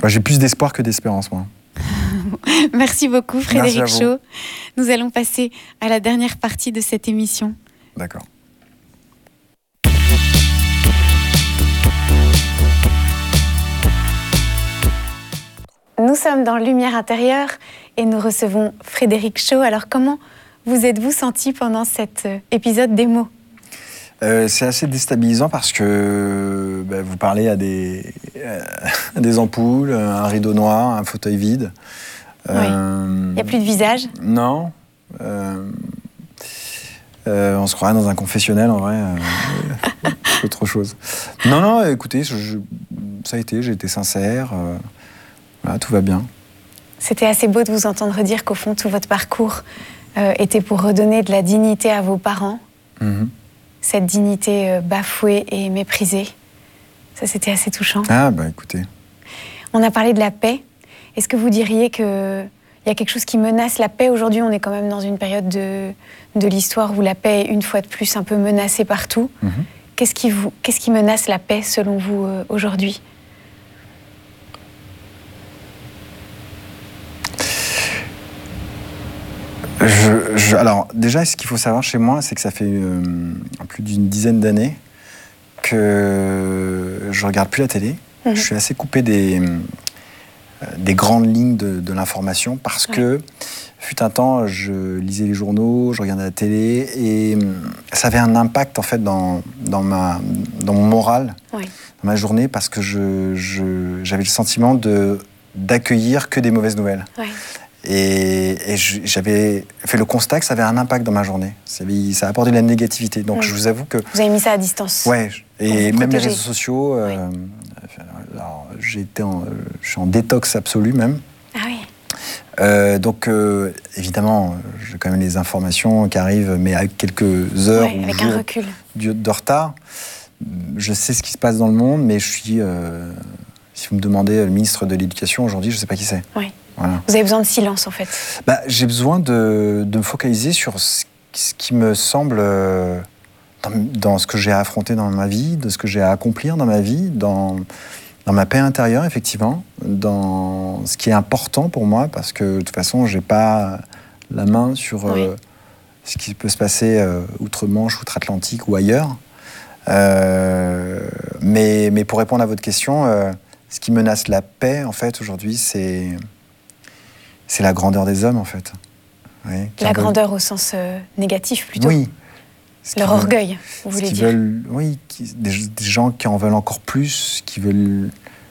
J'ai plus d'espoir que d'espérance, moi. Merci beaucoup, Frédéric Shaw. Nous allons passer à la dernière partie de cette émission. D'accord. Nous sommes dans Lumière intérieure et nous recevons Frédéric Shaw. Alors, comment vous êtes-vous senti pendant cet épisode démo ? C'est assez déstabilisant parce que vous parlez à des ampoules, un rideau noir, un fauteuil vide. Oui. Il n'y a plus de visage ? Non. On se croirait dans un confessionnel, en vrai. Autre chose. Non, écoutez, ça a été, j'ai été sincère. Voilà, tout va bien. C'était assez beau de vous entendre dire qu'au fond, tout votre parcours était pour redonner de la dignité à vos parents. Mm-hmm. Cette dignité bafouée et méprisée. Ça, c'était assez touchant. Ah, écoutez. On a parlé de la paix. Est-ce que vous diriez qu'il y a quelque chose qui menace la paix aujourd'hui ? On est quand même dans une période de l'histoire où la paix est une fois de plus un peu menacée partout. Mm-hmm. Qu'est-ce qui menace la paix selon vous aujourd'hui ? Alors, déjà, ce qu'il faut savoir chez moi, c'est que ça fait plus d'une dizaine d'années que je regarde plus la télé. Mm-hmm. Je suis assez coupé des grandes lignes de l'information parce que, fut un temps, je lisais les journaux, je regardais la télé et ça avait un impact, en fait, dans mon moral, dans ma journée, parce que j'avais le sentiment d'accueillir que des mauvaises nouvelles. Et j'avais fait le constat que ça avait un impact dans ma journée. Ça a apporté de la négativité. Donc je vous avoue que... Vous avez mis ça à distance. Ouais. Et même les réseaux sociaux, alors, je suis en détox absolu même. Ah oui. Donc évidemment, j'ai quand même les informations qui arrivent, mais avec quelques heures ou avec jours un recul de retard. Je sais ce qui se passe dans le monde, mais je suis... si vous me demandez le ministre de l'Éducation aujourd'hui, je ne sais pas qui c'est. Oui. Voilà. Vous avez besoin de silence, en fait. J'ai besoin de me focaliser sur ce qui me semble, dans ce que j'ai à affronter dans ma vie, de ce que j'ai à accomplir dans ma vie, dans ma paix intérieure, effectivement, dans ce qui est important pour moi, parce que de toute façon, je n'ai pas la main sur ce qui peut se passer outre-Manche, outre-Atlantique ou ailleurs. Mais pour répondre à votre question, ce qui menace la paix, en fait, aujourd'hui, c'est la grandeur des hommes, en fait. Oui, la grandeur au sens négatif, plutôt. Oui. Leur orgueil, vous voulez dire. Des gens qui en veulent encore plus, qui veulent,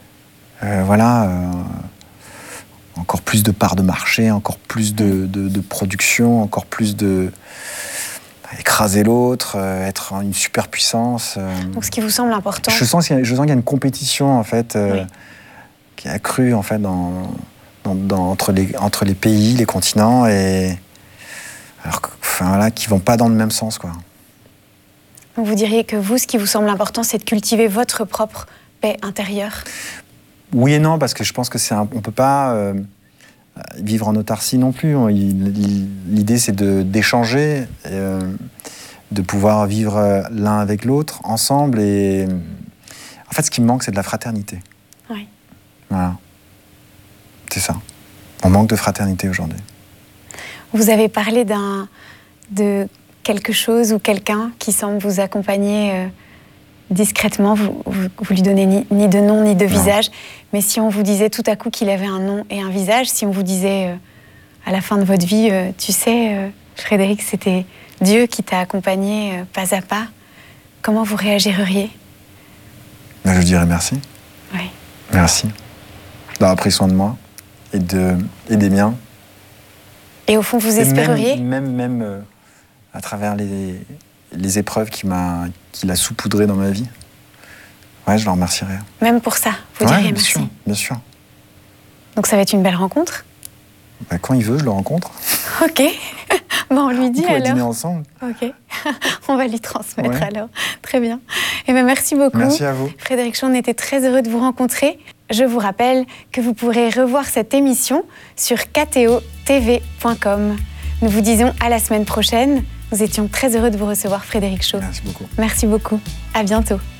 encore plus de parts de marché, encore plus de production, encore plus de... écraser l'autre, être une superpuissance. Donc ce qui vous semble important... Je sens qu'il y a une compétition, en fait, qui est accrue, en fait, entre les pays, les continents, et qui vont pas dans le même sens, quoi. Donc vous diriez que vous, ce qui vous semble important, c'est de cultiver votre propre paix intérieure ? Oui et non, parce que je pense que on peut pas vivre en autarcie non plus. L'idée, c'est d'échanger, de pouvoir vivre l'un avec l'autre, ensemble, et en fait, ce qui me manque, c'est de la fraternité. Oui. Voilà. C'est ça. On manque de fraternité aujourd'hui. Vous avez parlé de quelque chose ou quelqu'un qui semble vous accompagner discrètement. Vous lui donnez ni de nom ni de visage. Mais si on vous disait tout à coup qu'il avait un nom et un visage, si on vous disait à la fin de votre vie, tu sais, Frédéric, c'était Dieu qui t'a accompagné pas à pas, comment vous réagiriez ? Je dirais merci. Oui. Merci d'avoir pris soin de moi et des miens. Et au fond, vous espéreriez ? Même à travers les épreuves qu'il a saupoudrées dans ma vie. Ouais, je le remercierais. Même pour ça, vous diriez merci. Bien sûr. Donc ça va être une belle rencontre ? Quand il veut, je le rencontre. Ok. On lui dit alors. On va dîner ensemble. Ok. On va lui transmettre alors. Très bien. Et merci beaucoup. Merci à vous. Frédéric Shaw, on était très heureux de vous rencontrer. Je vous rappelle que vous pourrez revoir cette émission sur ktotv.com. Nous vous disons à la semaine prochaine. Nous étions très heureux de vous recevoir, Frédéric Shaw. Merci beaucoup. Merci beaucoup. À bientôt.